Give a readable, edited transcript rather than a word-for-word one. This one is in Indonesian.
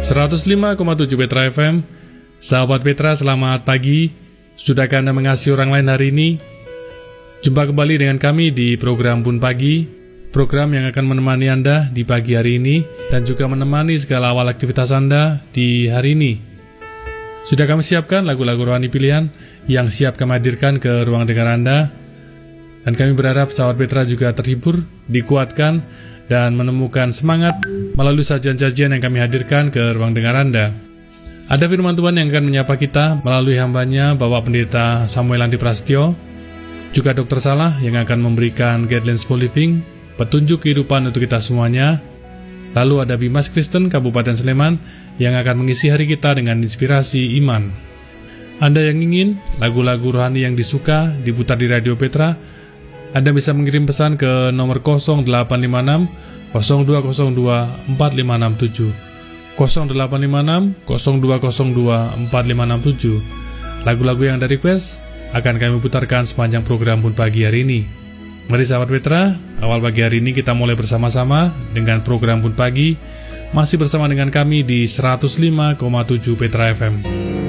105,7 Petra FM. Sahabat Petra, selamat pagi. Sudahkah Anda mengasihi orang lain hari ini? Jumpa kembali dengan kami di program Bun Pagi, program yang akan menemani Anda di pagi hari ini dan juga menemani segala awal aktivitas Anda di hari ini. Sudah kami siapkan lagu-lagu rohani pilihan yang siap kami hadirkan ke ruang dengar Anda. Dan kami berharap sahabat Petra juga terhibur, dikuatkan, dan menemukan semangat melalui sajian-sajian yang kami hadirkan ke ruang dengar Anda. Ada firman Tuhan yang akan menyapa kita melalui hambanya Bapak Pendeta Samuel Andi Prasetyo, juga Dr. Salah yang akan memberikan guidelines for living, petunjuk kehidupan untuk kita semuanya. Lalu ada Bimas Kristen Kabupaten Sleman yang akan mengisi hari kita dengan inspirasi iman. Anda yang ingin lagu-lagu rohani yang disuka diputar di Radio Petra, Anda bisa mengirim pesan ke nomor 0856 0202 4567, 0856 0202 4567. Lagu-lagu yang Anda request akan kami putarkan sepanjang program Bun Pagi hari ini. Mari sahabat Petra, awal pagi hari ini kita mulai bersama-sama dengan program Bun Pagi, masih bersama dengan kami di 105,7 Petra FM.